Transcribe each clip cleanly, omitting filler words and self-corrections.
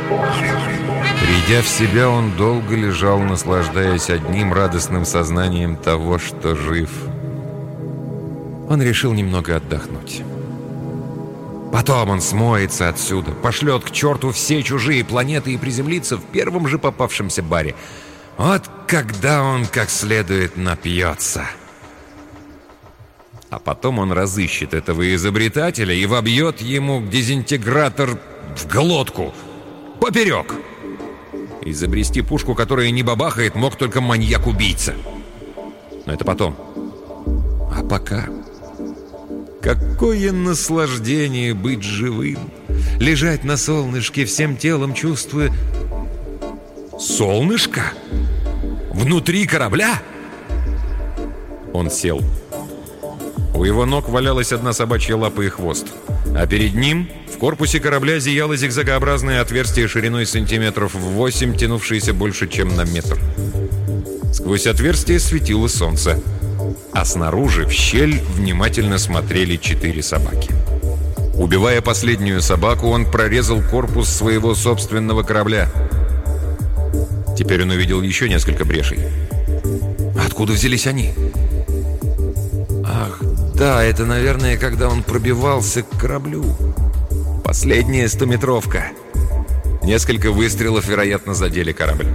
Придя в себя, он долго лежал, наслаждаясь одним радостным сознанием того, что жив. Он решил немного отдохнуть. Потом он смоется отсюда, пошлет к черту все чужие планеты и приземлится в первом же попавшемся баре. Вот когда он как следует напьется. А потом он разыщет этого изобретателя и вобьет ему дезинтегратор в глотку, поперек. Изобрести пушку, которая не бабахает, мог только маньяк-убийца. Но это потом. А пока... Какое наслаждение быть живым! Лежать на солнышке, всем телом чувствуя... Солнышко? Внутри корабля? Он сел. У его ног валялась одна собачья лапа и хвост. А перед ним в корпусе корабля зияло зигзагообразное отверстие шириной сантиметров 8, тянувшееся больше, чем на метр. Сквозь отверстие светило солнце. А снаружи в щель внимательно смотрели 4 собаки. Убивая последнюю собаку, он прорезал корпус своего собственного корабля. Теперь он увидел еще несколько брешей. Откуда взялись они? Ах, да, это, наверное, когда он пробивался к кораблю. Последняя 100-метровка. Несколько выстрелов, вероятно, задели корабль.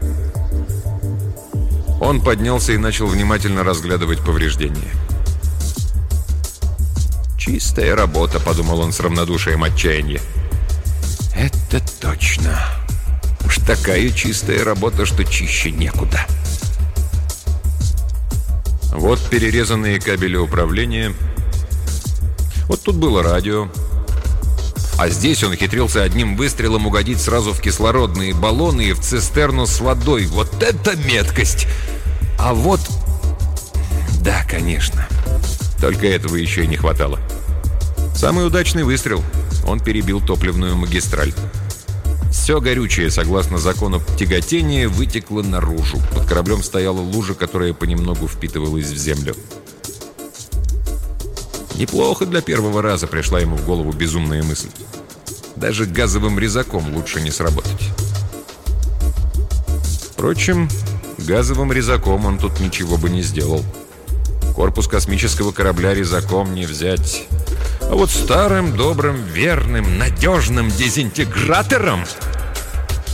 Он поднялся и начал внимательно разглядывать повреждения. «Чистая работа», — подумал он с равнодушием отчаяния. «Это точно. Уж такая чистая работа, что чище некуда». Вот перерезанные кабели управления. Вот тут было радио. А здесь он ухитрился одним выстрелом угодить сразу в кислородные баллоны и в цистерну с водой. Вот это меткость! А вот... Да, конечно. Только этого еще и не хватало. Самый удачный выстрел. Он перебил топливную магистраль. Все горючее, согласно закону тяготения, вытекло наружу. Под кораблем стояла лужа, которая понемногу впитывалась в землю. Неплохо для первого раза пришла ему в голову безумная мысль. Даже газовым резаком лучше не сработать. Впрочем, газовым резаком он тут ничего бы не сделал. Корпус космического корабля резаком не взять. А вот старым, добрым, верным, надежным дезинтегратором